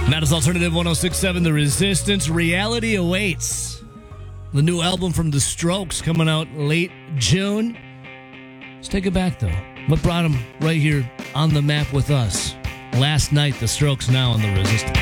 That is Alternative 106.7 The Resistance. Reality Awaits. The new album from The Strokes coming out late June. Let's take it back, though. What brought them right here on the map with us? Last night, The Strokes now on The Resistance.